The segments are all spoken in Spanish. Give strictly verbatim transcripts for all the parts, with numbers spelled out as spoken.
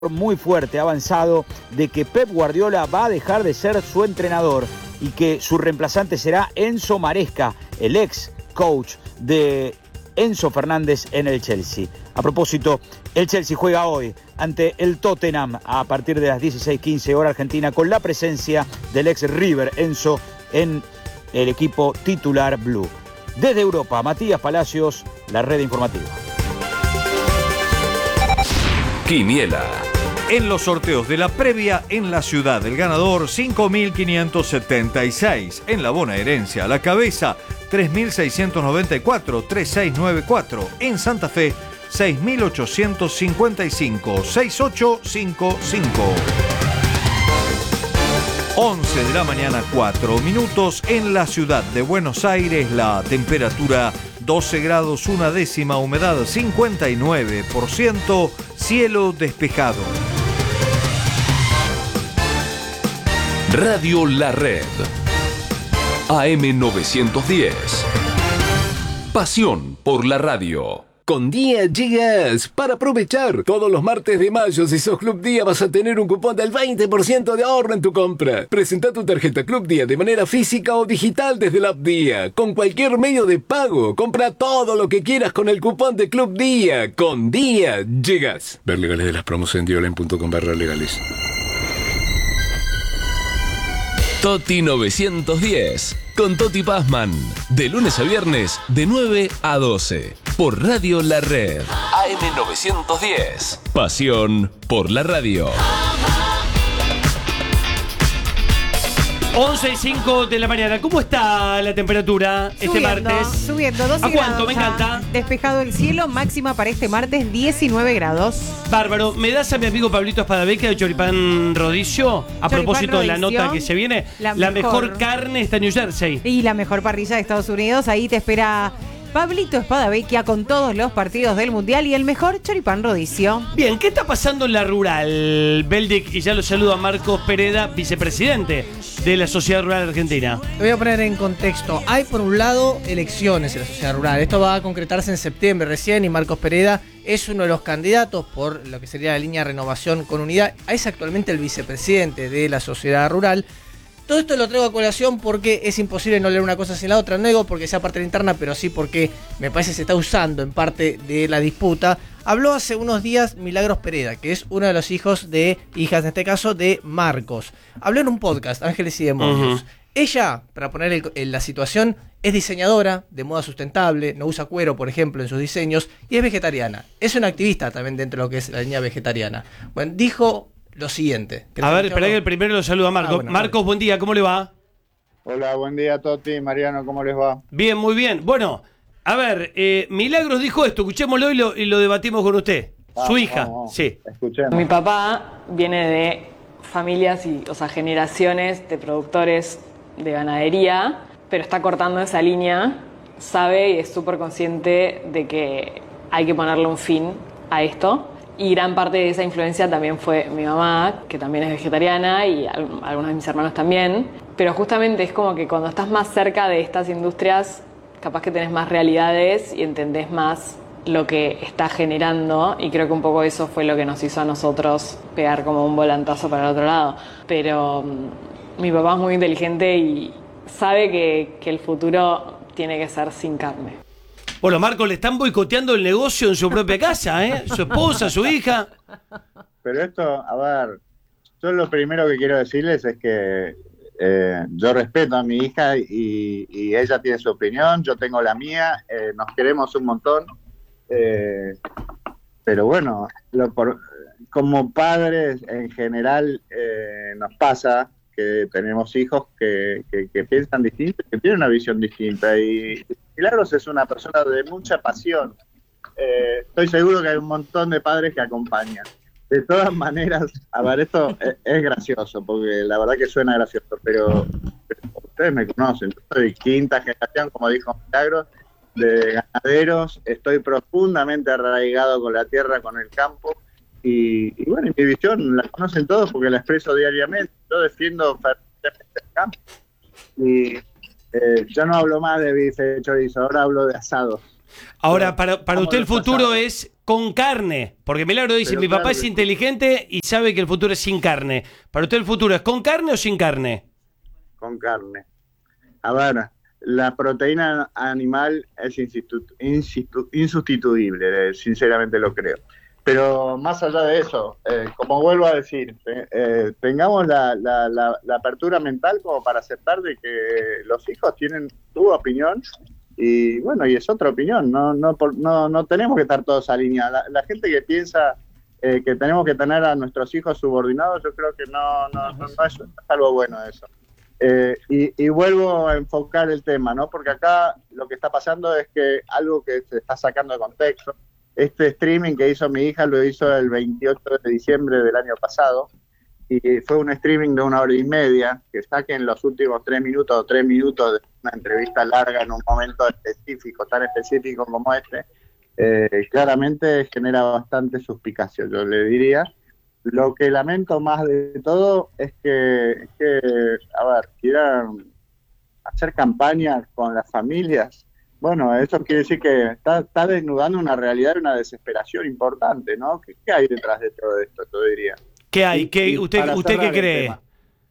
muy fuerte, avanzado, de que Pep Guardiola va a dejar de ser su entrenador y que su reemplazante será Enzo Maresca, el ex coach de Enzo Fernández en el Chelsea. A propósito, el Chelsea juega hoy ante el Tottenham a partir de las dieciséis quince hora argentina con la presencia del ex River Enzo en el equipo titular Blue. Desde Europa, Matías Palacios, la red informativa. Quiniela. En los sorteos de la previa en la ciudad, el ganador cinco mil quinientos setenta y seis. En la bonaerense a la cabeza tres mil seiscientos noventa y cuatro, tres mil seiscientos noventa y cuatro. En Santa Fe seis mil ochocientos cincuenta y cinco, seis mil ochocientos cincuenta y cinco. once de la mañana, cuatro minutos. En la ciudad de Buenos Aires, la temperatura doce grados, una décima, humedad cincuenta y nueve por ciento, cielo despejado. Radio La Red. A M novecientos diez. Pasión por la radio. Con Día llegas para aprovechar. Todos los martes de mayo, si sos Club Día, vas a tener un cupón del veinte por ciento de ahorro en tu compra. Presenta tu tarjeta Club Día de manera física o digital desde la app Día. Con cualquier medio de pago. Compra todo lo que quieras con el cupón de Club Día. Con Día llegas. Ver legales de las promos en diolen punto com barra legales. Toti novecientos diez. Con Toti Pazman. De lunes a viernes, de nueve a doce. Por Radio La Red. A M novecientos diez. Pasión por la radio. once y cinco de la mañana. ¿Cómo está la temperatura subiendo, este martes? Subiendo, doce ¿A cuánto? grados. Me encanta. Despejado el cielo, máxima para este martes diecinueve grados. Bárbaro. ¿Me das a mi amigo Pablito Espadabeca de Choripán Rodicio? A Choripán propósito de la Rodicio, nota que se viene. la La mejor, mejor carne está en New Jersey. Y la mejor parrilla de Estados Unidos. Ahí te espera Pablito Espadabequia con todos los partidos del Mundial y el mejor Choripán Rodicio. Bien, ¿qué está pasando en la rural, Beldic? Y ya lo saludo a Marcos Pereda, vicepresidente de la Sociedad Rural Argentina. Te voy a poner en contexto. Hay, por un lado, elecciones en la sociedad rural. Esto va a concretarse en septiembre recién y Marcos Pereda es uno de los candidatos por lo que sería la línea Renovación con Unidad. Es actualmente el vicepresidente de la sociedad rural. Todo esto lo traigo a colación porque es imposible no leer una cosa sin la otra. No digo porque sea parte de la interna, pero sí porque me parece que se está usando en parte de la disputa. Habló hace unos días Milagros Pereda, que es uno de los hijos de, hijas en este caso, de Marcos. Habló en un podcast, Ángeles y Demonios. Uh-huh. Ella, para poner el, en la situación, es diseñadora de moda sustentable, no usa cuero, por ejemplo, en sus diseños, y es vegetariana. Es una activista también dentro de lo que es la línea vegetariana. Bueno, dijo lo siguiente. A ver, espera que el primero lo saluda a Marcos. Ah, bueno, Marcos, vale. Buen día, ¿cómo le va? Hola, buen día, Toti, Mariano, ¿cómo les va? Bien, muy bien. Bueno, a ver, eh, Milagros dijo esto, escuchémoslo y lo, y lo debatimos con usted. Vamos, Su hija, vamos, sí. Escuchemos. Mi papá viene de familias y, o sea, generaciones de productores de ganadería, pero está cortando esa línea, sabe y es súper consciente de que hay que ponerle un fin a esto. Y gran parte de esa influencia también fue mi mamá, que también es vegetariana, y algunos de mis hermanos también. Pero justamente es como que cuando estás más cerca de estas industrias, capaz que tenés más realidades y entendés más lo que está generando. Y creo que un poco eso fue lo que nos hizo a nosotros pegar como un volantazo para el otro lado. Pero um, mi papá es muy inteligente y sabe que, que el futuro tiene que ser sin carne. Bueno, Marcos, le están boicoteando el negocio en su propia casa, ¿eh? Su esposa, su hija. Pero esto, a ver, yo lo primero que quiero decirles es que eh, yo respeto a mi hija y, y ella tiene su opinión, yo tengo la mía, eh, nos queremos un montón, eh, pero bueno, lo por, como padres en general eh, nos pasa que tenemos hijos que, que, que piensan distinto, que tienen una visión distinta, y Milagros es una persona de mucha pasión. Eh, estoy seguro que hay un montón de padres que acompañan. De todas maneras, a ver, esto es, es gracioso, porque la verdad que suena gracioso, pero, pero ustedes me conocen, yo soy quinta generación, como dijo Milagros, de ganaderos, estoy profundamente arraigado con la tierra, con el campo, y, y bueno, mi visión la conocen todos porque la expreso diariamente. Yo defiendo fervientemente el campo. Y eh, yo no hablo más de bife de chorizo, ahora hablo de asados. Ahora, para, para usted el futuro es con carne, porque Milagro dice, Pero mi papá claro es que- inteligente y sabe que el futuro es sin carne. Para usted el futuro es con carne o sin carne. Con carne. A ver, la proteína animal es institu- insistu- insustituible, eh, sinceramente lo creo. Pero más allá de eso, eh, como vuelvo a decir, eh, eh, tengamos la, la, la, la apertura mental como para aceptar de que los hijos tienen su opinión y bueno, y es otra opinión, no no por- no, no tenemos que estar todos alineados. La, la gente que piensa eh, que tenemos que tener a nuestros hijos subordinados, yo creo que no, no, no, no es, no es algo bueno eso. Eh, y, y vuelvo a enfocar el tema, ¿no? Porque acá lo que está pasando es que algo que se está sacando de contexto, este streaming que hizo mi hija lo hizo el veintiocho de diciembre del año pasado y fue un streaming de una hora y media, que saquen los últimos tres minutos o tres minutos de una entrevista larga en un momento específico, tan específico como este, eh, claramente genera bastante suspicacia, yo le diría. Lo que lamento más de todo es que, es que a ver, quieran hacer campaña con las familias. Bueno, eso quiere decir que está, está desnudando una realidad y una desesperación importante, ¿no? ¿Qué, qué hay detrás de todo esto, yo diría? ¿Qué hay? Y- ¿Qué, y usted para usted qué cerrar el cree? tema.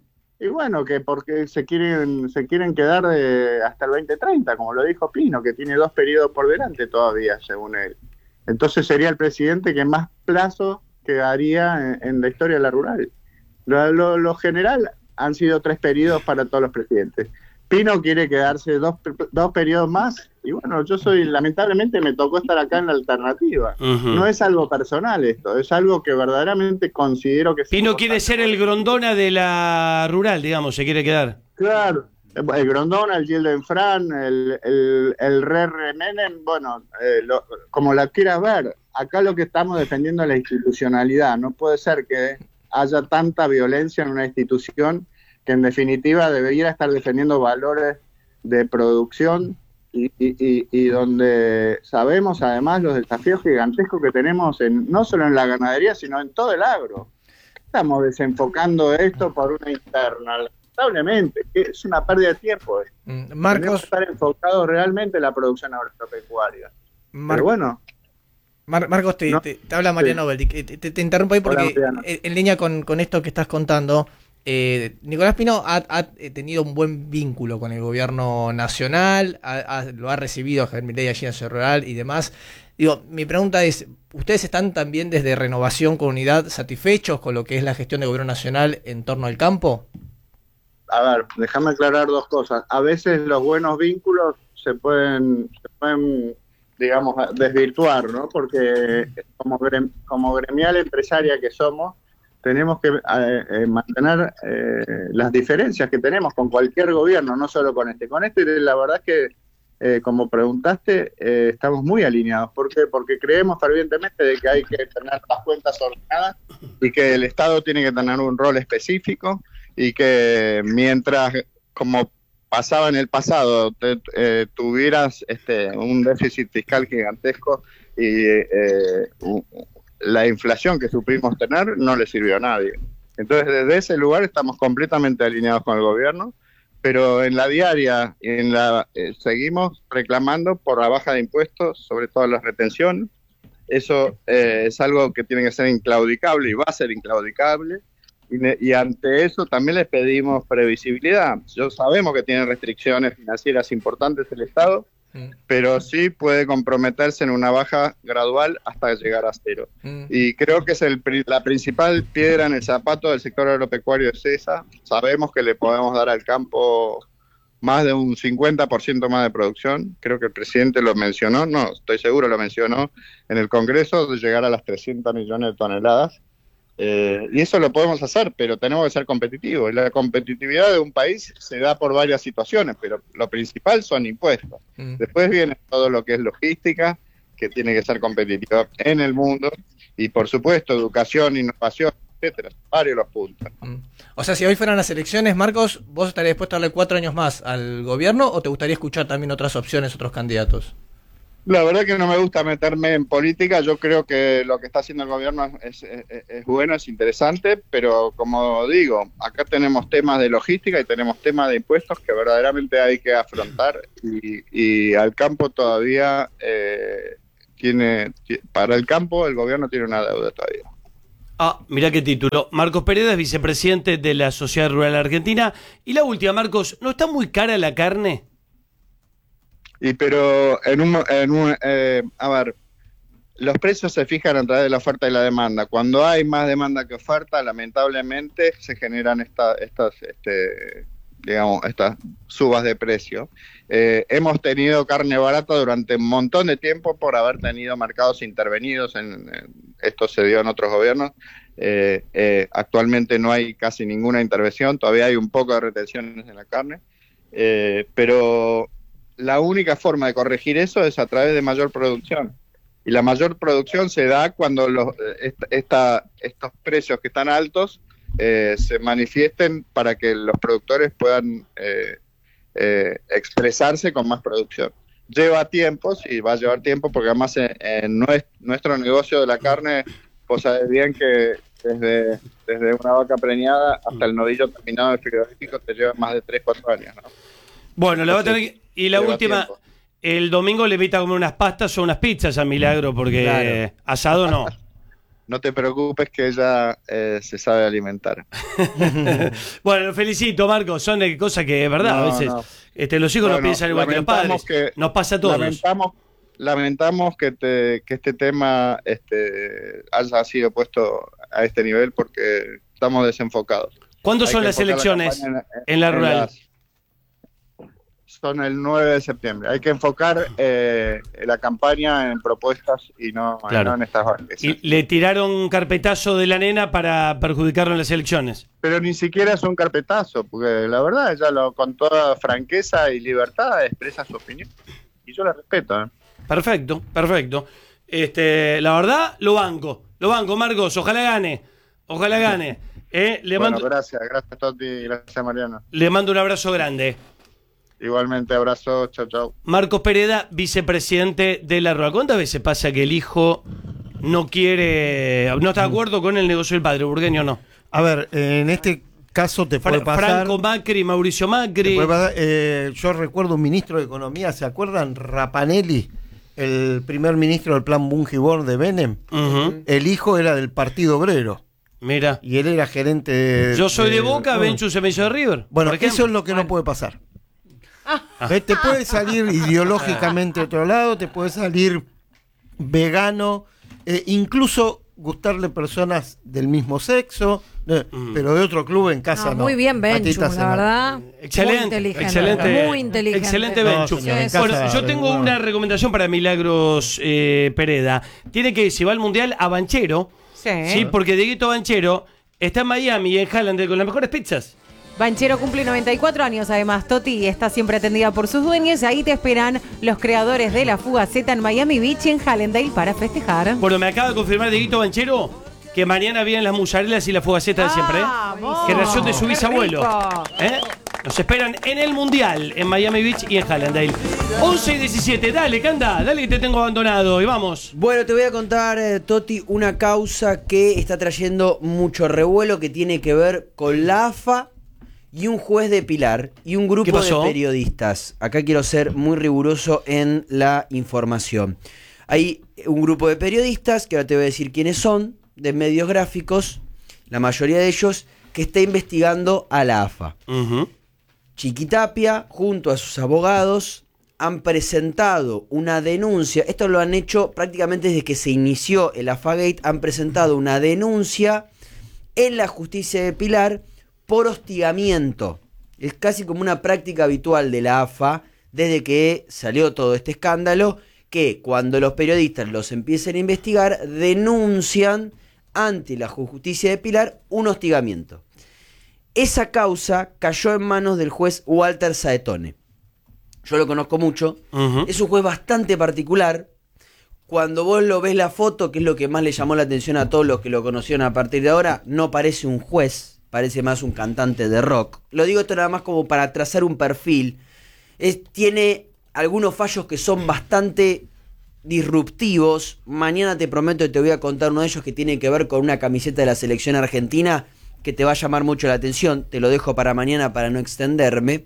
Y bueno, que porque se quieren se quieren quedar de, hasta el veinte treinta, como lo dijo Pino, que tiene dos periodos por delante todavía, según él. Entonces sería el presidente que más plazo quedaría en, en la historia de la rural. Lo, lo, lo general han sido tres periodos para todos los presidentes. Pino quiere quedarse dos, dos periodos más y bueno, yo soy, lamentablemente me tocó estar acá en la alternativa. Ujú. No es algo personal esto, es algo que verdaderamente considero que... es Pino importante. quiere ser el Grondona de la rural, digamos, se quiere quedar. Claro, el Grondona, el Gilden Fran, el, el, el Re Re Menem, bueno, eh, lo, como la quieras ver, acá lo que estamos defendiendo es la institucionalidad. No puede ser que haya tanta violencia en una institución que en definitiva debería estar defendiendo valores de producción y, y, y, y donde sabemos además los desafíos gigantescos que tenemos en, no solo en la ganadería, sino en todo el agro. Estamos desenfocando esto por una interna, lamentablemente, que es una pérdida de tiempo. Mm, Tenemos que Marcos, estar enfocados realmente en la producción agropecuaria. Mar- Pero bueno, Mar- Marcos, te, No. te- te habla Mariano Beldic. Eh, Te, te interrumpo ahí porque Hola, Mariano. en, en línea con, con esto que estás contando, eh, Nicolás Pino ha, ha tenido un buen vínculo con el gobierno nacional, ha- ha- lo ha recibido a Javier Milei allí en Ciudad Rural y demás. Digo, mi pregunta es, ¿ustedes están también desde Renovación con Unidad satisfechos con lo que es la gestión del gobierno nacional en torno al campo? a ver, déjame aclarar dos cosas. A veces los buenos vínculos se pueden, se pueden digamos, desvirtuar, ¿no? Porque como, grem, como gremial empresaria que somos, tenemos que eh, eh, mantener eh, las diferencias que tenemos con cualquier gobierno, no solo con este. Con este, la verdad es que, eh, como preguntaste, eh, estamos muy alineados. ¿Por qué? Porque creemos fervientemente de que hay que tener las cuentas ordenadas y que el Estado tiene que tener un rol específico y que mientras, como pasaba en el pasado, te, eh, tuvieras este, un déficit fiscal gigantesco y eh, la inflación que supimos tener no le sirvió a nadie. Entonces, desde ese lugar estamos completamente alineados con el gobierno, pero en la diaria en la eh, seguimos reclamando por la baja de impuestos, sobre todo las retenciones. Eso eh, es algo que tiene que ser inclaudicable y va a ser inclaudicable. Y, y ante eso también les pedimos previsibilidad. Yo sabemos que tiene restricciones financieras importantes el Estado, mm. pero sí puede comprometerse en una baja gradual hasta llegar a cero. Mm. Y creo que es el, la principal piedra en el zapato del sector agropecuario es esa. Sabemos que le podemos dar al campo más de un cincuenta por ciento más de producción. Creo que el presidente lo mencionó, no, estoy seguro lo mencionó en el Congreso, de llegar a las trescientos millones de toneladas. Eh, y eso lo podemos hacer, pero tenemos que ser competitivos. Y la competitividad de un país se da por varias situaciones, pero lo principal son impuestos. Mm. Después viene todo lo que es logística, que tiene que ser competitiva en el mundo, y por supuesto educación, innovación, etcétera. Varios los puntos. Mm. O sea, si hoy fueran las elecciones, Marcos, ¿vos estarías dispuesto a darle cuatro años más al gobierno o te gustaría escuchar también otras opciones, otros candidatos? La verdad que no me gusta meterme en política. Yo creo que lo que está haciendo el gobierno es, es, es bueno, es interesante, pero como digo, acá tenemos temas de logística y tenemos temas de impuestos que verdaderamente hay que afrontar, y, y al campo todavía eh, tiene, para el campo el gobierno tiene una deuda todavía. Ah, mirá qué título. Marcos Pereda es vicepresidente de la Sociedad Rural Argentina. Y la última, Marcos, ¿no está muy cara la carne? Y pero en un, en un eh, a ver, los precios se fijan a través de la oferta y la demanda. Cuando hay más demanda que oferta, lamentablemente se generan esta, estas, este, digamos, estas subas de precio. Eh, hemos tenido carne barata durante un montón de tiempo por haber tenido mercados intervenidos. En, en, esto se dio en otros gobiernos. Eh, eh, actualmente no hay casi ninguna intervención. Todavía hay un poco de retenciones en la carne, eh, pero la única forma de corregir eso es a través de mayor producción. Y la mayor producción se da cuando los, esta, esta, estos precios que están altos eh, se manifiesten para que los productores puedan eh, eh, expresarse con más producción. Lleva tiempo, sí, va a llevar tiempo, porque además en, en nuestro negocio de la carne, vos sabés bien que desde, desde una vaca preñada hasta el novillo terminado de frigorífico te lleva más de tres, cuatro años, ¿no? Bueno, le va a tener que, y la última, tiempo. El domingo le invita a comer unas pastas o unas pizzas a Milagro, porque claro, asado no. No te preocupes que ella eh, se sabe alimentar. Bueno, lo felicito, Marcos. Son de cosas que, es verdad, no, a veces no. este, los hijos bueno, no piensan igual que los padres. Que, Nos pasa a todos. Lamentamos, lamentamos que, te, que este tema este, haya sido puesto a este nivel, porque estamos desenfocados. ¿Cuándo Hay son las elecciones la en, en la en rural? Las, son el nueve de septiembre. Hay que enfocar eh, la campaña en propuestas y no, claro. no en estas banderas. Y le tiraron un carpetazo de la nena para perjudicarlo en las elecciones. Pero ni siquiera es un carpetazo, porque la verdad ella lo, con toda franqueza y libertad expresa su opinión. Y yo la respeto. ¿eh? Perfecto, perfecto. Este, la verdad, lo banco. Lo banco, Marcos. Ojalá gane. Ojalá gane. Eh, le bueno, mando... gracias. Gracias, Toti. Gracias, Mariano. Le mando un abrazo grande. Igualmente, abrazo, chau, chau. Marcos Pereda, vicepresidente de la Rural. ¿Cuántas veces pasa que el hijo no quiere, no está de acuerdo con el negocio del padre, Burgueño, no? A ver, en este caso te puede Fra- pasar... Franco Macri, Mauricio Macri... Te puede pasar, eh, yo recuerdo un ministro de Economía, ¿se acuerdan? Rapanelli, el primer ministro del plan Bungiborn de Menem. Uh-huh. El hijo era del Partido Obrero. Mira. Y él era gerente de... Yo soy de, de Boca, bueno. Benchu se me hizo de River. Bueno, eso es lo que no puede pasar. Ah. Te puede salir ideológicamente a otro lado, te puede salir vegano, eh, incluso gustarle personas del mismo sexo, eh, mm. pero de otro club en casa no. no. Muy bien, Benchu, la verdad. Excelente, muy inteligente. Excelente, muy inteligente. Excelente, Benchu. No, bueno, yo tengo una recomendación para Milagros eh, Pereda. Tiene que, si va al Mundial, a Banchero. Sí. Sí, porque Dieguito Banchero está en Miami y en Halland con las mejores pizzas. Banchero cumple noventa y cuatro años, además, Toti, está siempre atendida por sus dueños. Ahí te esperan los creadores de la Fugaceta en Miami Beach y en Hallandale para festejar. Bueno, me acaba de confirmar Dieguito Banchero que mañana vienen las musarelas y la Fugaceta de siempre, ¿eh? ¡Vamos! Generación de su bisabuelo. ¿Eh? Nos esperan en el Mundial, en Miami Beach y en Hallandale. once y diecisiete, dale, Canda, dale que te tengo abandonado y vamos. Bueno, te voy a contar, eh, Toti, una causa que está trayendo mucho revuelo, que tiene que ver con la A F A y un juez de Pilar y un grupo de periodistas. Acá quiero ser muy riguroso en la información. Hay un grupo de periodistas, que ahora te voy a decir quiénes son, de medios gráficos, la mayoría de ellos, que está investigando a la A F A. Uh-huh. Chiquitapia, junto a sus abogados, han presentado una denuncia. Esto lo han hecho prácticamente desde que se inició el AFAGate. Han presentado una denuncia en la justicia de Pilar por hostigamiento. Es casi como una práctica habitual de la A F A desde que salió todo este escándalo, que cuando los periodistas los empiecen a investigar, denuncian ante la justicia de Pilar un hostigamiento. Esa causa cayó en manos del juez Walter Saetone. Yo lo conozco mucho. Uh-huh. Es un juez bastante particular. Cuando vos lo ves la foto, que es lo que más le llamó la atención a todos los que lo conocieron a partir de ahora, no parece un juez. Parece más un cantante de rock. Lo digo esto nada más como para trazar un perfil. Es, tiene algunos fallos que son bastante disruptivos. Mañana te prometo que te voy a contar uno de ellos que tiene que ver con una camiseta de la selección argentina que te va a llamar mucho la atención. Te lo dejo para mañana para no extenderme.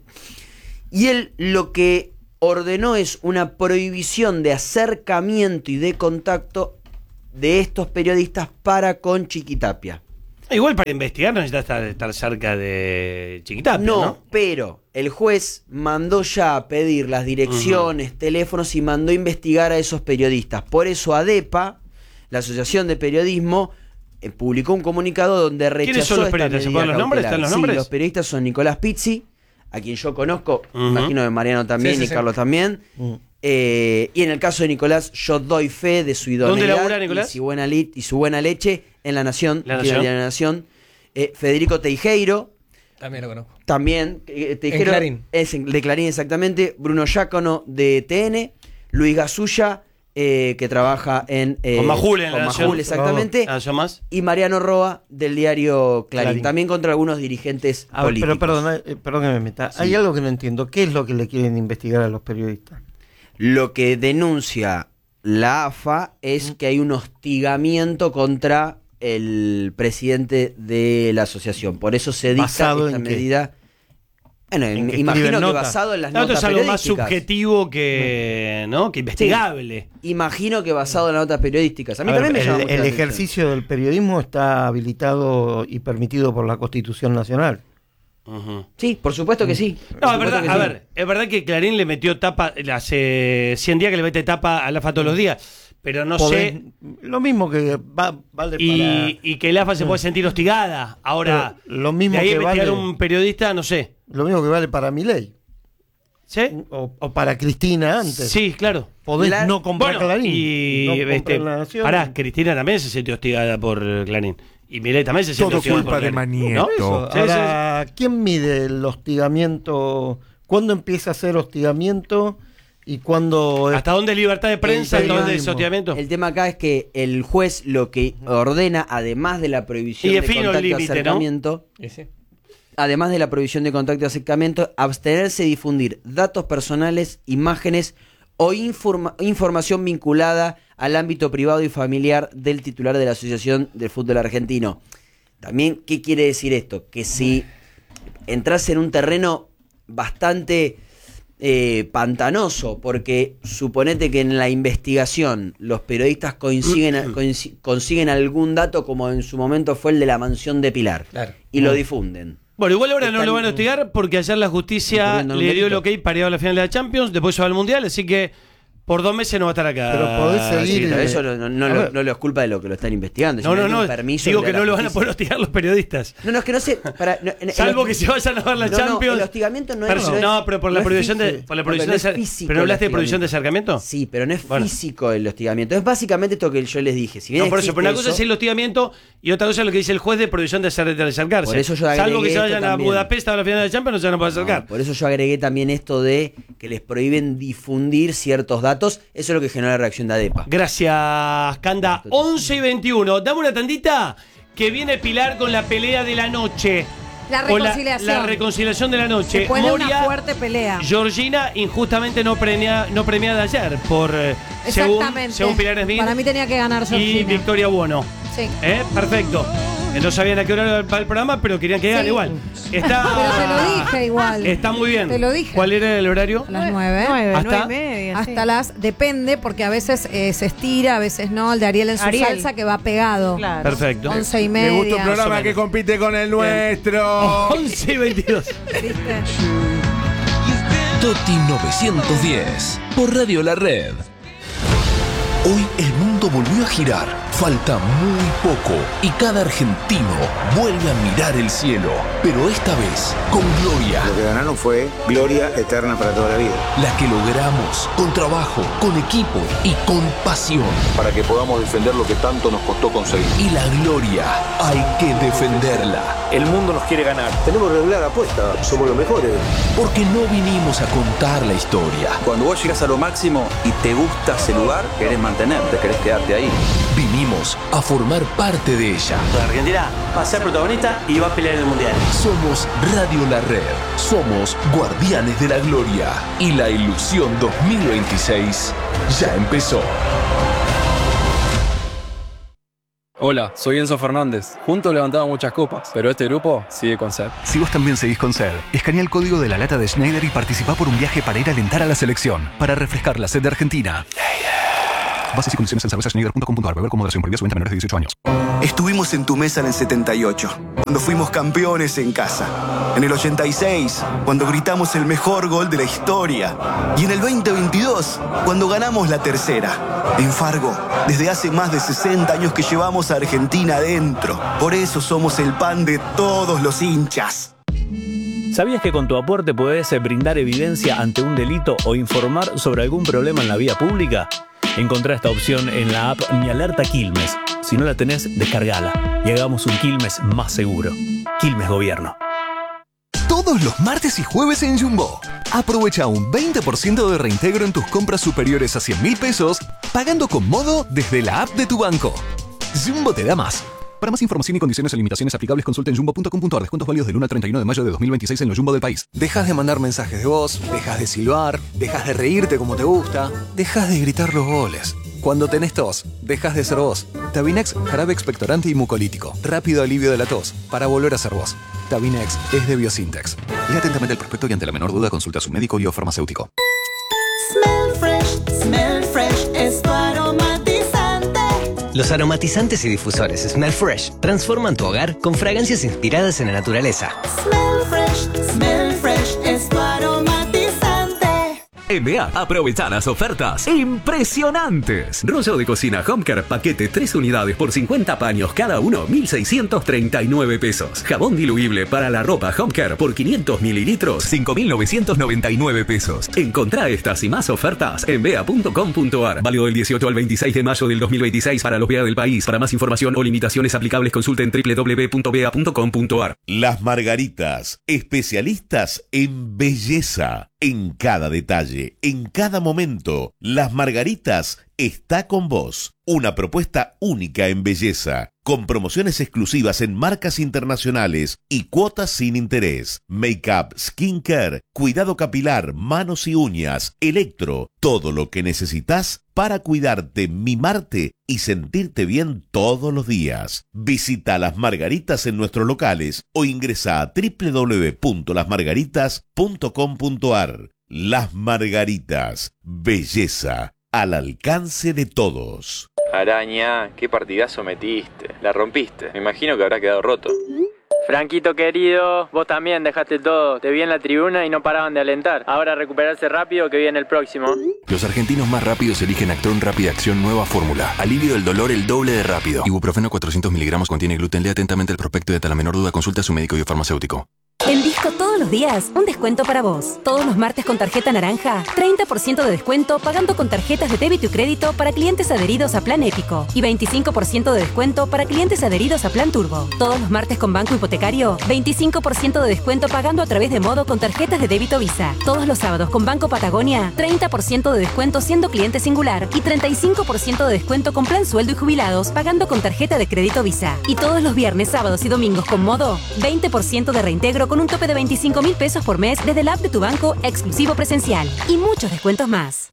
Y él lo que ordenó es una prohibición de acercamiento y de contacto de estos periodistas para con Chiquitapia. Igual para investigar no necesitas estar, estar cerca de Chiquitapia, ¿no? No, pero el juez mandó ya a pedir las direcciones, uh-huh. teléfonos y mandó a investigar a esos periodistas. Por eso ADEPA, la Asociación de Periodismo, eh, publicó un comunicado donde rechazó. ¿Quiénes son los periodistas? ¿Se ponen los nombres? ¿Están los sí, nombres? Los periodistas son Nicolás Pizzi, a quien yo conozco, uh-huh. imagino que Mariano también sí, sí, y sí. Carlos también. Uh-huh. Eh, y en el caso de Nicolás, yo doy fe de su idoneidad. ¿Dónde labura Nicolás? Y su buena, li- y su buena leche en La Nación. La Nación. La Nación. Eh, Federico Teijeiro. También lo conozco. También. Eh, Teijeiro, en Clarín. Es en, de Clarín, exactamente. Bruno Giacono de T N. Luis Gasulla, eh, que trabaja en. Eh, con Majul en con La Majul, Nación. exactamente. Oh, más? Y Mariano Roa del diario Clarín. Clarín. También contra algunos dirigentes ah, políticos. Pero perdón, eh, perdón que me meta. Sí. Hay algo que no entiendo. ¿Qué es lo que le quieren investigar a los periodistas? Lo que denuncia la A F A es que hay un hostigamiento contra el presidente de la asociación. Por eso se dicta ¿Basado esta en qué? medida. Bueno, ¿En que imagino que nota? basado en las No, notas esto es algo más periodísticas. subjetivo que, ¿no? que investigable. Sí, imagino que basado en las notas periodísticas. A mí A también ver, me llama el, mucho el la ejercicio del periodismo está habilitado y permitido por la Constitución Nacional. Uh-huh. Sí, por supuesto que sí. No, es Por verdad, supuesto que a sí. ver, es verdad que Clarín le metió tapa, hace cien días que le mete tapa a la A F A todos los días, pero no Podés- sé. Lo mismo que va, vale Y, para... y que el A F A se puede sentir hostigada. Ahora, Pero lo mismo de ahí que investigar vale- un periodista, no sé. Lo mismo que vale para Milei. ¿Sí? O, o para Cristina antes. Sí, claro. Podés La- no comprar Bueno, Clarín. y no comprar este, La Nación. pará, Cristina también se sintió hostigada por eh, Clarín. Y Milei también se sintió Todo hostigada culpa por de Clarín. Manieto. ¿No? Eso. Sí, Ahora, ¿quién mide el hostigamiento? ¿Cuándo empieza a ser hostigamiento? ¿Y cuándo es ¿Hasta dónde es libertad de prensa? El ¿Hasta dónde tema- es hostigamiento? El tema acá es que el juez lo que ordena, además de la prohibición Y de es fino el contacto y límite, ¿no? acercamiento, Ese. además de la prohibición de contacto y acercamiento, abstenerse de difundir datos personales, imágenes o informa- información vinculada al ámbito privado y familiar del titular de la Asociación del Fútbol Argentino. También, ¿qué quiere decir esto? Que si entras en un terreno bastante eh, pantanoso, porque suponete que en la investigación los periodistas coinciden, coinci- consiguen algún dato, como en su momento fue el de la mansión de Pilar, Claro. y lo difunden. Bueno, igual ahora no Están- lo van a hostigar porque ayer la justicia Poniendo un le dio el delito. ok para ir a la final de la Champions, después se va al Mundial, así que por dos meses no va a estar acá. Pero podés seguir, Sí, pero eh, eso no, no, no a lo, ver. no lo es culpa de lo que lo están investigando. No, no, simplemente no. un permiso Digo le que da no la lo van a justicia. poder hostigar los periodistas. No, no, es que no sé. Para, no, en- Salvo el- que se vayan a ver la No, no, Champions. el hostigamiento no es- Pero- no es- no, pero por la no es prohibición de, físico. por la No, prohibición pero no de es acer- físico ¿Pero no el hablaste de prohibición de hostigamiento. acercamiento? Sí, pero no es Bueno. físico el hostigamiento. Es básicamente esto que yo les dije. Si bien No, por eso, existe pero una cosa eso- es el hostigamiento y otra cosa es lo que dice el juez de prohibición de, acer- de acercarse. Por eso yo Salvo agregué que se esto vayan a también. Budapest a la final de la Champions, no se van a poder acercar. No, por eso yo agregué también esto de que les prohíben difundir ciertos datos. Eso es lo que generó la reacción de ADEPA. Gracias, Canda. once y veintiuno. Dame una tandita que viene Pilar con la pelea de la noche. La Con reconciliación. La, reconciliación de la noche. Después de una Moria, fuerte pelea. Georgina, injustamente no, premia, no premiada ayer por eh, según, Exactamente. según Pilar Smith Para mí tenía que ganar y Georgina. Victoria Buono. Sí. ¿Eh? Perfecto. Eh, No sabían a qué hora va el programa, pero querían que gane Sí. igual. Está, Pero te lo dije igual. Está muy bien. Te lo dije. ¿Cuál era el horario? A las nueve. Nueve, ¿Hasta? nueve y media. Hasta sí. las. Depende, porque a veces eh, se estira, a veces no. El de Ariel en su Ariel. salsa que va pegado. Claro. Perfecto. Once y Me media. gusta un Más o programa menos. que compite con el nuestro. once y veintidós. ¿Viste? Toti novecientos diez por Radio La Red. Hoy el mundo volvió a girar. Falta muy poco y cada argentino vuelve a mirar el cielo, pero esta vez con gloria. Lo que ganaron fue gloria eterna para toda la vida. La que logramos con trabajo, con equipo y con pasión. Para que podamos defender lo que tanto nos costó conseguir. Y la gloria hay que defenderla. El mundo nos quiere ganar. Tenemos que regular la apuesta. Somos los mejores. Porque no vinimos a contar la historia. Cuando vos llegás a lo máximo y te gusta ese lugar, querés mantenerte, querés quedarte ahí. Vinimos a formar parte de ella. La Argentina va a ser protagonista y va a pelear en el Mundial. Somos Radio La Red. Somos Guardianes de la Gloria. Y la ilusión dos mil veintiséis ya empezó. Hola, soy Enzo Fernández. Juntos levantamos muchas copas, pero este grupo sigue con sed. Si vos también seguís con sed, escanea el código de la lata de Schneider y participá por un viaje para ir a alentar a la selección, para refrescar la sed de Argentina. Bases y condiciones en cerveza schneider punto com punto a r. Beber con moderación. Prohibido su venta a menores de dieciocho años. Estuvimos en tu mesa en el setenta y ocho, cuando fuimos campeones en casa. En el ochenta y seis, cuando gritamos el mejor gol de la historia. Y en el veinte veintidós, cuando ganamos la tercera. En Fargo, desde hace más de sesenta años que llevamos a Argentina adentro. Por eso somos el pan de todos los hinchas. ¿Sabías que con tu aporte podés brindar evidencia ante un delito o informar sobre algún problema en la vía pública? Encontrá esta opción en la app Mi Alerta Quilmes. Si no la tenés, descargala y hagamos un Quilmes más seguro. Quilmes Gobierno. Todos los martes y jueves en Jumbo. Aprovecha un veinte por ciento de reintegro en tus compras superiores a cien mil pesos, pagando con Modo desde la app de tu banco. Jumbo te da más. Para más información y condiciones o limitaciones aplicables, consulta en jumbo punto com punto a r. Descuentos válidos del uno al treinta y uno de mayo de dos mil veintiséis en los Jumbo del país. Dejas de mandar mensajes de voz, dejas de silbar, dejas de reírte como te gusta, dejas de gritar los goles. Cuando tenés tos, dejas de ser vos. Tabinex, jarabe expectorante y mucolítico. Rápido alivio de la tos, para volver a ser vos. Tabinex es de Biosintex. Lea atentamente el prospecto y ante la menor duda consulta a su médico y o farmacéutico. Smell fresh, smell fresh, es tu aromatizante. Los aromatizantes y difusores Smell Fresh transforman tu hogar con fragancias inspiradas en la naturaleza. Smell fresh, smell fresh, es tu aromatizante. En B A, aprovecha las ofertas impresionantes. Rollo de cocina Homecare, paquete tres unidades por cincuenta paños cada uno, mil seiscientos treinta y nueve pesos. Jabón diluible para la ropa Homecare por quinientos mililitros, cinco mil novecientos noventa y nueve pesos. Encontrá estas y más ofertas en B E A punto com punto a r. Válido del dieciocho al veintiséis de mayo del dos mil veintiséis para los B E A del país. Para más información o limitaciones aplicables consulten doble u doble u doble u punto b e a punto com punto a r. Las Margaritas, especialistas en belleza. En cada detalle, en cada momento, Las Margaritas está con vos. Una propuesta única en belleza, con promociones exclusivas en marcas internacionales y cuotas sin interés. Make-up, skincare, cuidado capilar, manos y uñas, electro, todo lo que necesitas para cuidarte, mimarte y sentirte bien todos los días. Visita Las Margaritas en nuestros locales o ingresa a doble u doble u doble u punto las margaritas punto com punto a r. Las Margaritas, belleza al alcance de todos. Araña, qué partidazo metiste. La rompiste. Me imagino que habrá quedado roto. Franquito querido, vos también dejaste todo. Te vi en la tribuna y no paraban de alentar. Ahora recuperarse rápido que viene el próximo. Los argentinos más rápidos eligen Actron Rápida Acción Nueva Fórmula. Alivio del dolor el doble de rápido. Ibuprofeno cuatrocientos miligramos contiene gluten. Lea atentamente el prospecto y ante la menor duda consulta a su médico y o farmacéutico. En Disco todos los días, un descuento para vos. Todos los martes con tarjeta naranja, treinta por ciento de descuento pagando con tarjetas de débito y crédito para clientes adheridos a Plan Épico. Y veinticinco por ciento de descuento para clientes adheridos a Plan Turbo. Todos los martes con Banco Hipotecario, veinticinco por ciento de descuento pagando a través de Modo con tarjetas de débito Visa. Todos los sábados con Banco Patagonia, treinta por ciento de descuento siendo cliente singular y treinta y cinco por ciento de descuento con Plan Sueldo y Jubilados pagando con tarjeta de crédito Visa. Y todos los viernes, sábados y domingos con Modo, veinte por ciento de reintegro con un tope de veinticinco mil pesos por mes desde la app de tu banco exclusivo presencial. Y muchos descuentos más.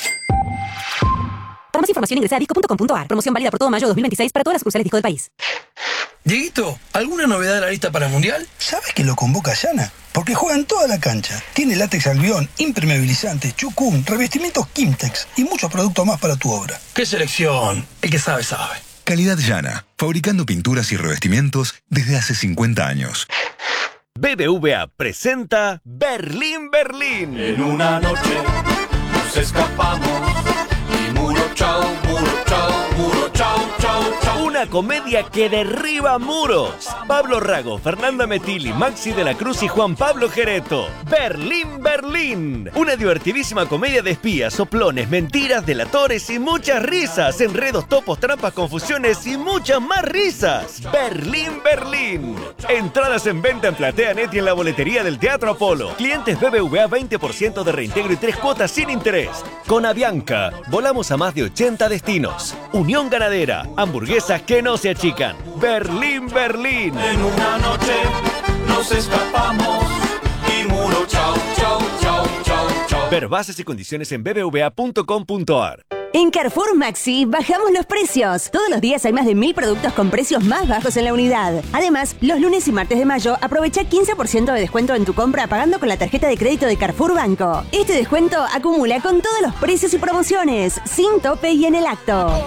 Para más información ingresa a disco punto com punto a r. Promoción válida por todo mayo dos mil veintiséis para todas las sucursales Disco del país. Dieguito, ¿alguna novedad de la lista para el Mundial? ¿Sabes que lo convoca Yana? Porque juega en toda la cancha. Tiene látex albión, impermeabilizante, chucum, revestimientos Kimtex y muchos productos más para tu obra. ¡Qué selección! El que sabe, sabe. Calidad Yana, fabricando pinturas y revestimientos desde hace cincuenta años. B B V A presenta Berlín, Berlín. En una noche nos escapamos y muro chao, muro chao, muro chao, chao, chao. Una una comedia que derriba muros. Pablo Rago, Fernanda Metilli, Maxi de la Cruz y Juan Pablo Gereto. Berlín, Berlín. Una divertidísima comedia de espías, soplones, mentiras, delatores y muchas risas. Enredos, topos, trampas, confusiones y muchas más risas. Berlín, Berlín. Entradas en venta en PlateaNet y en la boletería del Teatro Apolo. Clientes B B V A veinte por ciento de reintegro y tres cuotas sin interés. Con Avianca, volamos a más de ochenta destinos. Unión Ganadera, hamburguesas que no se achican. Berlín, Berlín. En una noche nos escapamos y muro chau, chau, chau, chau, chau. Ver bases y condiciones en b b v a punto com punto a r. En Carrefour Maxi bajamos los precios. Todos los días hay más de mil productos con precios más bajos en la unidad. Además, los lunes y martes de mayo aprovecha quince por ciento de descuento en tu compra pagando con la tarjeta de crédito de Carrefour Banco. Este descuento acumula con todos los precios y promociones, sin tope y en el acto.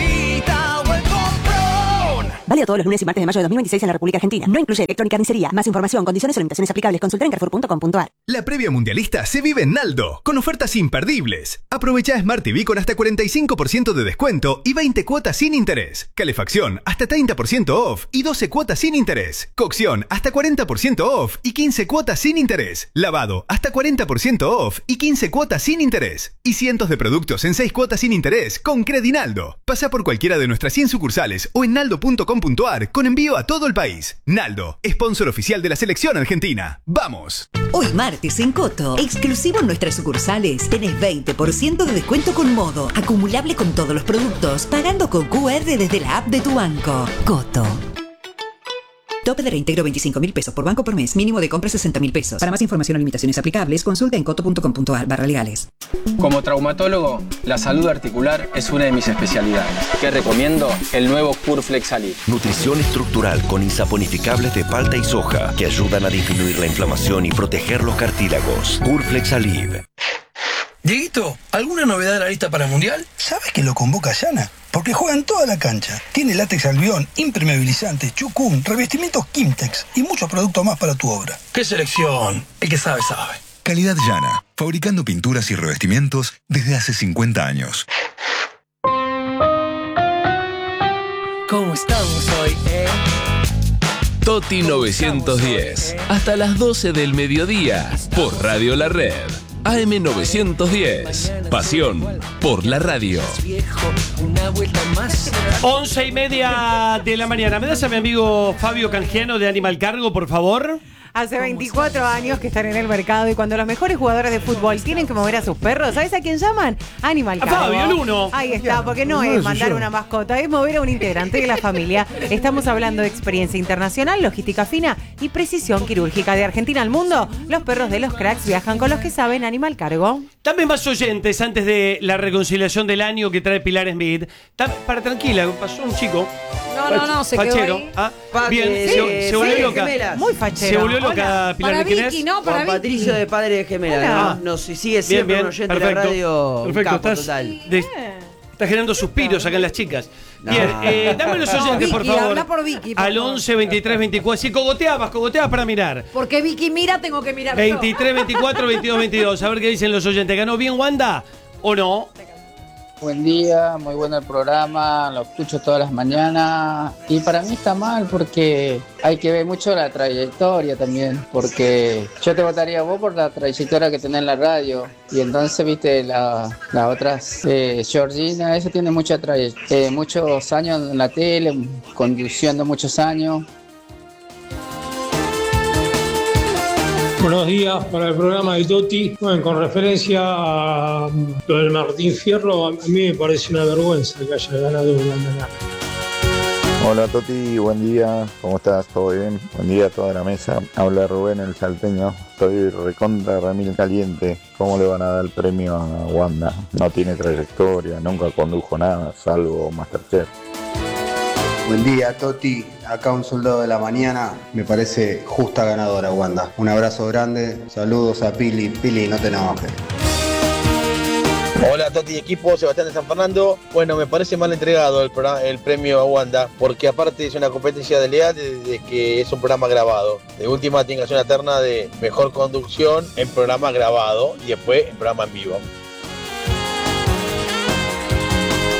Válido todos los lunes y martes de mayo de dos mil veintiséis en la República Argentina. No incluye electrónica ni carnicería. Más información, condiciones o limitaciones aplicables. Consulta en carrefour punto com punto a r. La previa mundialista se vive en Naldo, con ofertas imperdibles. Aprovecha Smart T V con hasta cuarenta y cinco por ciento de descuento y veinte cuotas sin interés. Calefacción hasta treinta por ciento off y doce cuotas sin interés. Cocción hasta cuarenta por ciento off y quince cuotas sin interés. Lavado hasta cuarenta por ciento off y quince cuotas sin interés. Y cientos de productos en seis cuotas sin interés con Credinaldo. Pasa por cualquiera de nuestras cien sucursales o en naldo punto com punto a r con envío a todo el país. Naldo, sponsor oficial de la selección argentina. ¡Vamos! Hoy martes en Coto, exclusivo en nuestras sucursales, tenés veinte por ciento de descuento con Modo, acumulable con todos los productos, pagando con Q R desde la app de tu banco. Coto. Tope de reintegro veinticinco mil pesos por banco por mes, mínimo de compra sesenta mil pesos. Para más información o limitaciones aplicables, consulta en coto punto com punto a r barra legales. Como traumatólogo, la salud articular es una de mis especialidades. ¿Qué recomiendo? El nuevo Curflex Alive. Nutrición estructural con insaponificables de palta y soja que ayudan a disminuir la inflamación y proteger los cartílagos. Curflex Alive. Dieguito, ¿alguna novedad de la lista para el Mundial? ¿Sabes que lo convoca Yana? Porque juega en toda la cancha. Tiene látex albión, impermeabilizante, chucum, revestimientos Kimtex y muchos productos más para tu obra. ¡Qué selección! El que sabe, sabe. Calidad Yana, fabricando pinturas y revestimientos desde hace cincuenta años. ¿Cómo estamos hoy, eh? Toti novecientos diez, hasta las doce del mediodía, por Radio La Red. A M novecientos diez, pasión por la radio. Once y media de la mañana. ¿Me das a mi amigo Fabio Canjiano de Animal Cargo, por favor? Hace veinticuatro años que están en el mercado y cuando los mejores jugadores de fútbol tienen que mover a sus perros, ¿sabes a quién llaman? Animal Cargo. A Fabio, el uno. Ahí está, porque no es mandar una mascota, es mover a un integrante de la familia. Estamos hablando de experiencia internacional, logística fina y precisión quirúrgica. De Argentina al mundo, los perros de los cracks viajan con los que saben. Animal Cargo. También más oyentes antes de la reconciliación del año que trae Pilar Smith. Tam- Para tranquila, pasó un chico. No, no, no, se quedó fachero. ahí. Ah, Pa- bien, eh, se, se volvió sí, loca. gemelas. Muy fachero. Se volvió loca Hola. Pilar. Para ¿de quién Vicky, es? ¿no? Para Juan Vicky. Patricio de Padre de Gemelas. Hola. No, no, si sigue Bien, siempre bien, un oyente perfecto. de radio, un Perfecto, capo estás, total. de- está generando suspiros acá en las chicas. Bien, No. eh, dame los oyentes, No, Vicky, por favor. habla por Vicky, por Al favor. once, veintitrés, veinticuatro. Si cogoteabas, cogoteabas para mirar. Porque Vicky mira, tengo que mirar yo. veintitrés, veinticuatro, veintidós, veintidós. A ver qué dicen los oyentes. ¿Ganó bien Wanda o no? Buen día, muy bueno el programa, lo escucho todas las mañanas y para mí está mal porque hay que ver mucho la trayectoria también, porque yo te votaría a vos por la trayectoria que tenés en la radio y entonces viste la- las otras, eh, Georgina, esa tiene mucha traye- eh, muchos años en la tele, conduciendo muchos años. Buenos días para el programa de Toti. Bueno, con referencia a lo del Martín Fierro, a mí me parece una vergüenza que haya ganado un Guandanara. Hola Toti, buen día, ¿cómo estás? ¿Todo bien? Buen día a toda la mesa. Habla Rubén el salteño. Estoy recontra remil caliente. ¿Cómo le van a dar el premio a Wanda? No tiene trayectoria, nunca condujo nada, salvo Masterchef. Buen día, Toti. Acá un soldado de la mañana. Me parece justa ganadora, Wanda. Un abrazo grande. Saludos a Pili. Pili, no te enojes. Hola Toti equipo, Sebastián de San Fernando. Bueno, me parece mal entregado el, programa, el premio a Wanda, porque aparte es una competencia desleal de, de que es un programa grabado. De última tiene que hacer una terna de mejor conducción en programa grabado y después en programa en vivo.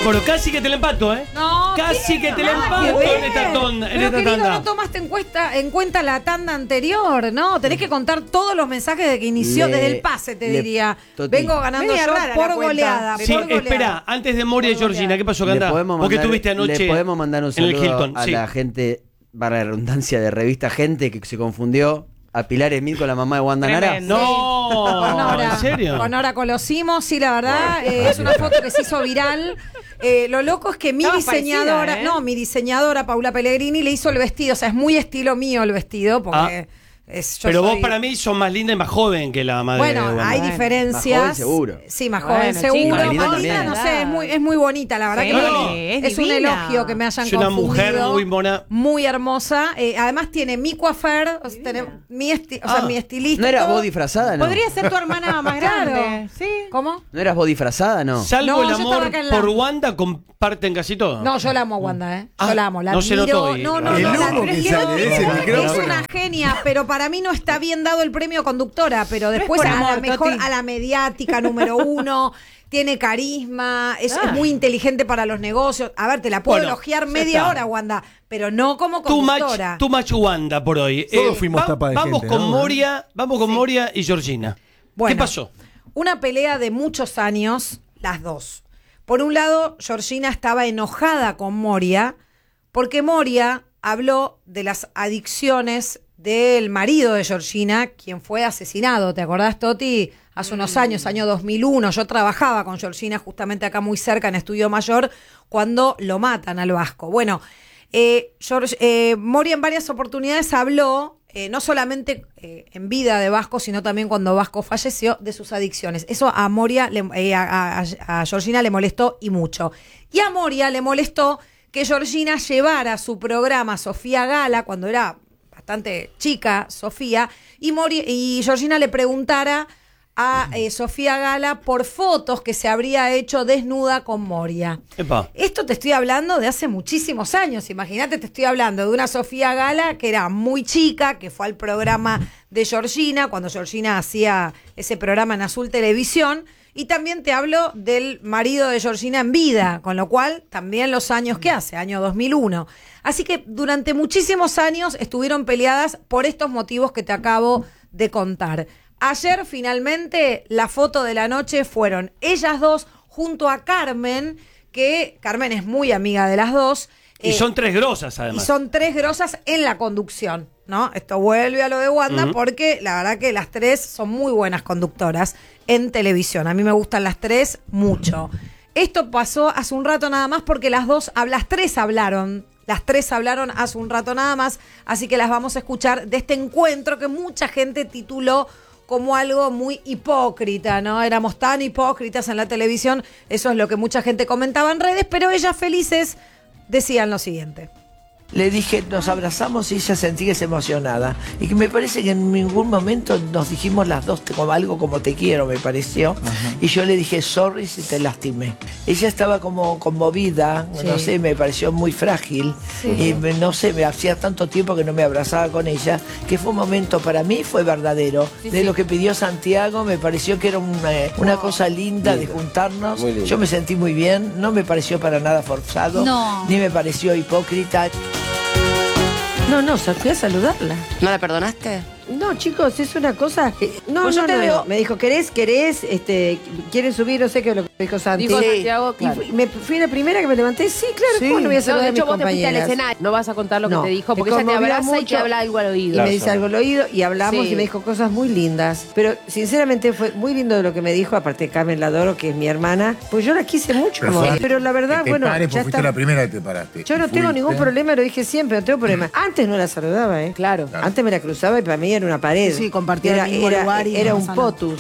Bueno, casi que te la empato, ¿eh? No, Casi que te la nada que empato ver. en esta, ton- en Pero esta querido, tanda. no tomaste en cuenta, en cuenta la tanda anterior, ¿no? Tenés que contar todos los mensajes de que inició, Le- desde el pase, te le- diría. Toti. Vengo ganando Media yo rara la por cuenta. goleada. Sí, por goleada. espera, antes de Moria y Georgina, ¿qué pasó, Le Canta? podemos ¿Por qué mandar- estuviste anoche Le podemos mandar un en el saludo Hilton? a Sí. la gente, para la redundancia de revista Gente, que se confundió a Pilar Emil con la mamá de Wanda Nara. Tremendo. No, Con Nora, ¿en serio? Con Nora Colosimo, sí, la verdad. eh, es una foto que se hizo viral. Eh, lo loco es que mi Estabas diseñadora, parecida, ¿eh? no, mi diseñadora, Paula Pellegrini, le hizo el vestido. O sea, es muy estilo mío el vestido, porque es, yo Pero vos soy- para mí sos más linda y más joven que la madre Bueno, de Wanda. hay Bueno, diferencias. más joven seguro. Sí, más Bueno, joven chicos, seguro. Marilina Paulina, también. no sé, es muy, es muy bonita, la verdad Sí, que no. es Es, un divina. elogio que me hayan Es una confundido. mujer muy mona. Muy hermosa. Eh, además tiene mi coafer, o sea, tiene mi, esti- o sea, Ah. mi estilista. ¿No era todo. vos disfrazada, no? Podría ser tu hermana más Claro. grande. Sí. ¿Cómo? ¿No eras vos disfrazada, no? Salvo No, el yo estaba amor acá en la- por Wanda, comparten casi todo. No, yo la amo a Wanda, ¿eh? Yo Ah, la amo, la no se admiro. notó y- no, no, El no, la- humo pero que es que sale no- de ese es micrófono. una genia, pero para mí no está bien dado el premio conductora, pero después por a la amor, mejor, Toti. a la mediática número uno, tiene carisma, es, Ah. es muy inteligente para los negocios. A ver, te la puedo Bueno, elogiar ya media está. hora, Wanda, pero no como Tu match, conductora. tu match Wanda por hoy. Eh, Todos fuimos tapa de Vamos gente, con ¿no? Moria, vamos con Moria y Georgina. Bueno, ¿Qué pasó? Una pelea de muchos años, las dos. Por un lado, Georgina estaba enojada con Moria, porque Moria habló de las adicciones del marido de Georgina, quien fue asesinado. ¿Te acordás, Toti? Hace unos años, año dos mil uno, yo trabajaba con Georgina justamente acá muy cerca en Estudio Mayor, cuando lo matan al Vasco. Bueno, eh, George- eh, Moria en varias oportunidades habló, eh, no solamente eh, en vida de Vasco, sino también cuando Vasco falleció, de sus adicciones. Eso a Moria, le- eh, a, a- a Georgina le molestó y mucho. Y a Moria le molestó que Georgina llevara su programa Sofía Gala, cuando era bastante chica, Sofía, y, Moria, y Georgina le preguntara a eh, Sofía Gala por fotos que se habría hecho desnuda con Moria. Epa. Esto te estoy hablando de hace muchísimos años. Imagínate, te estoy hablando de una Sofía Gala que era muy chica, que fue al programa de Georgina, cuando Georgina hacía ese programa en Azul Televisión. Y también te hablo del marido de Georgina en vida, con lo cual también los años que hace, año dos mil uno. Así que durante muchísimos años estuvieron peleadas por estos motivos que te acabo de contar. Ayer finalmente la foto de la noche fueron ellas dos junto a Carmen, que Carmen es muy amiga de las dos. Y eh, son tres grosas, y además. son tres grosas en la conducción, ¿no? Esto vuelve a lo de Wanda, Ujú. porque la verdad que las tres son muy buenas conductoras en televisión. A mí me gustan las tres mucho. Esto pasó hace un rato nada más porque las dos, hab- las tres hablaron. Las tres hablaron hace un rato nada más, así que las vamos a escuchar de este encuentro que mucha gente tituló como algo muy hipócrita, ¿no? Éramos tan hipócritas en la televisión, eso es lo que mucha gente comentaba en redes, pero ellas felices decían lo siguiente. Le dije, nos abrazamos y ella sentí que se emocionada. Y que me parece que en ningún momento nos dijimos las dos como algo como te quiero, me pareció. Y yo le dije, sorry si te lastimé. Ella estaba como conmovida, Sí. no sé, me pareció muy frágil. Sí. Y me- no sé, me hacía tanto tiempo que no me abrazaba con ella, que fue un momento para mí, fue verdadero. Sí, de sí. lo que pidió Santiago, me pareció que era una, una cosa linda de juntarnos. Muy lindo. Yo me sentí muy bien, no me pareció para nada forzado, No. ni me pareció hipócrita. No, no, fui a saludarla. ¿No la perdonaste? No, chicos, es una cosa. que- No, Pues no, yo te no, veo- no. Me dijo, ¿querés, querés, este, quieren subir, no sé qué es lo que dijo Santi? Dijo Santiago, Y claro. fui- me fui la primera que me levanté, sí, claro, Sí. ¿cómo no voy a No, saludar de a mis hecho, vos te fuiste al compañeras? escenario. No vas a contar lo que No, te dijo, me porque ella te conmovió abraza y mucho te habla algo al oído. Y me dice algo al oído y hablamos Sí. y me dijo cosas muy lindas. Pero sinceramente fue muy lindo lo que me dijo, aparte Carmen la adoro, que es mi hermana, pues yo la quise mucho. Pero, amor. fue- Pero la verdad, que te bueno, pares, ya porque fuiste está. la primera que te paraste. Yo no Y tengo fuiste. ningún problema, lo dije siempre, no tengo problema. Antes no la saludaba, ¿eh? Claro. Antes me la cruzaba y para mí era una pared. Sí, compartía el mismo era, lugar y era no un pasa nada. potus.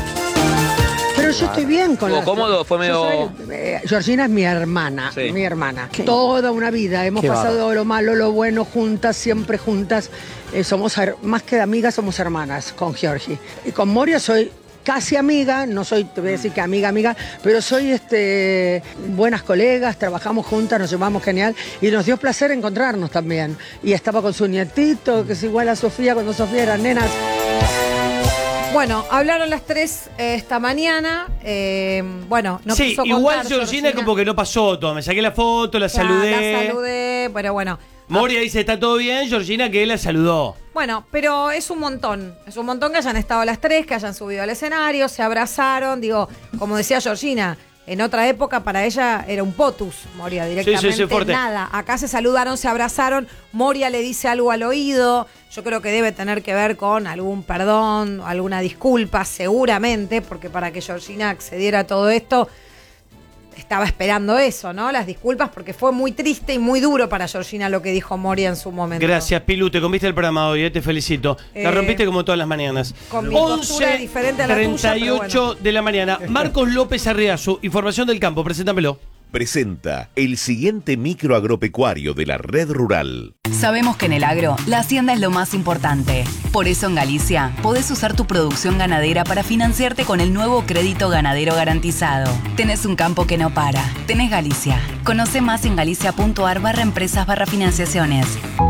Pero yo estoy bien con ¿Estuvo la... cómodo? ¿Fue Yo medio...? soy- eh, Georgina es mi hermana, Sí. mi hermana. Toda una vida, hemos Qué pasado bárbaro. lo malo, lo bueno, juntas, siempre juntas. Eh, somos her- más que amigas, somos hermanas con Georgie. Y con Moria soy casi amiga, no soy, te voy a decir que amiga, amiga, pero soy este, buenas colegas, trabajamos juntas, nos llevamos genial y nos dio placer encontrarnos también. Y estaba con su nietito, que es igual a Sofía, cuando Sofía eran nenas. Bueno, hablaron las tres eh, esta mañana. Eh, bueno, no sí, quiso igual contar, Georgina es como que no pasó todo. Me saqué la foto, la Ya, saludé. La saludé, pero bueno. Moria dice, está todo bien. Georgina que la saludó. Bueno, pero es un montón. Es un montón que hayan estado las tres, que hayan subido al escenario, se abrazaron. Digo, como decía Georgina, en otra época para ella era un potus, Moria, directamente sí, sí, fuerte. nada. Acá se saludaron, se abrazaron, Moria le dice algo al oído. Yo creo que debe tener que ver con algún perdón, alguna disculpa, seguramente, porque para que Georgina accediera a todo esto, estaba esperando eso, ¿no? Las disculpas, porque fue muy triste y muy duro para Georgina lo que dijo Moria en su momento. Gracias, Pilu, te comiste el programa hoy, eh, te felicito. Eh, la rompiste como todas las mañanas. Con mi postura diferente a la tuya, treinta y ocho pero bueno. de la mañana. Marcos López Arriazu, información del campo, preséntamelo. Presenta el siguiente micro agropecuario de la red rural. Sabemos que en el agro la hacienda es lo más importante. Por eso en Galicia podés usar tu producción ganadera para financiarte con el nuevo crédito ganadero garantizado. Tenés un campo que no para. Tenés Galicia. Conoce más en galicia.ar barra empresas barra financiaciones.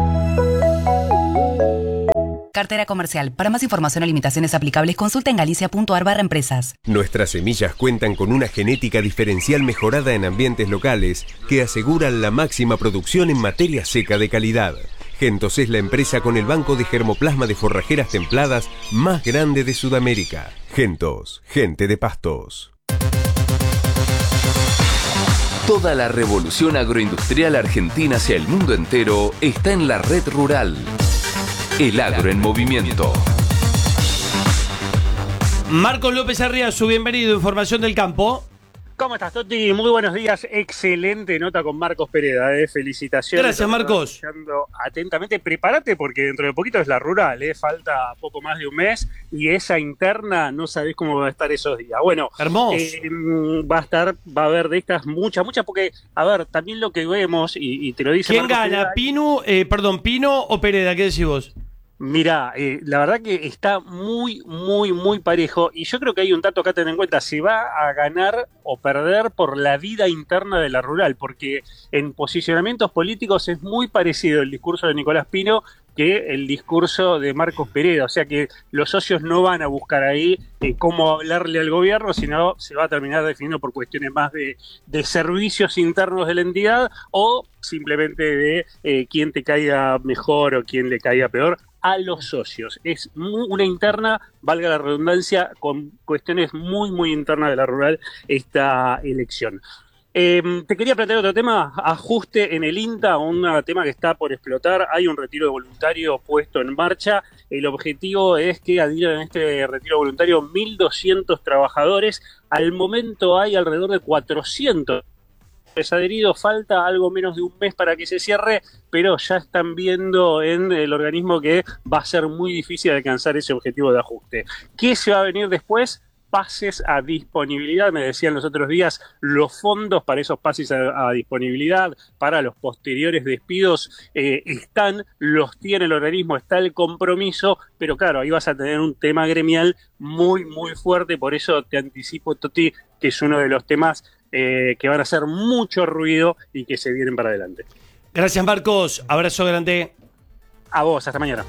Cartera comercial. Para más información o limitaciones aplicables, consulta en galicia.ar barra empresas. Nuestras semillas cuentan con una genética diferencial mejorada en ambientes locales que aseguran la máxima producción en materia seca de calidad. Gentos es la empresa con el banco de germoplasma de forrajeras templadas más grande de Sudamérica. Gentos, gente de pastos. Toda la revolución agroindustrial argentina hacia el mundo entero está en la red rural. El agro en movimiento. Marcos López Arriazu, bienvenido, información del campo. ¿Cómo estás, Toti? Muy buenos días. Excelente nota con Marcos Pereda, ¿eh? Felicitaciones. Gracias, Marcos. Escuchando atentamente. Prepárate porque dentro de poquito es la rural, ¿eh? Falta poco más de un mes y esa interna no sabés cómo va a estar esos días. Bueno, hermoso. Eh, va a estar, va a haber de estas muchas, muchas, porque, a ver, también lo que vemos, y, y te lo dice ¿Quién Marcos gana, Pereda, Pinu, eh, perdón, Pino o Pereda? ¿Qué decís vos? Mirá, eh, la verdad que está muy, muy, muy parejo y yo creo que hay un dato acá a tener en cuenta, se va a ganar o perder por la vida interna de la rural, porque en posicionamientos políticos es muy parecido el discurso de Nicolás Pino que el discurso de Marcos Pereda, o sea que los socios no van a buscar ahí eh, cómo hablarle al gobierno, sino se va a terminar definiendo por cuestiones más de, de servicios internos de la entidad o simplemente de eh, quién te caiga mejor o quién le caiga peor a los socios. Es muy, una interna, valga la redundancia, con cuestiones muy, muy internas de la rural esta elección. Eh, te quería plantear otro tema, ajuste en el INTA, un tema que está por explotar, hay un retiro de voluntario puesto en marcha, el objetivo es que adhieran a este retiro voluntario mil doscientos trabajadores, al momento hay alrededor de cuatrocientos adheridos, falta algo menos de un mes para que se cierre, pero ya están viendo en el organismo que va a ser muy difícil alcanzar ese objetivo de ajuste. ¿Qué se va a venir después? Pases a disponibilidad, me decían los otros días, los fondos para esos pases a, a disponibilidad, para los posteriores despidos, eh, están, los tiene el organismo, está el compromiso, pero claro, ahí vas a tener un tema gremial muy, muy fuerte, por eso te anticipo, Toti, que es uno de los temas eh, que van a hacer mucho ruido y que se vienen para adelante. Gracias, Marcos, abrazo grande. A vos, hasta mañana.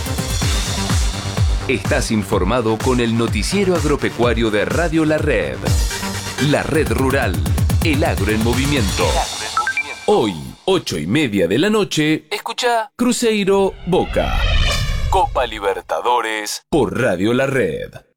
Estás informado con el noticiero agropecuario de Radio La Red. La Red Rural, el agro en movimiento. Hoy, ocho y media de la noche, escucha Cruzeiro Boca. Copa Libertadores por Radio La Red.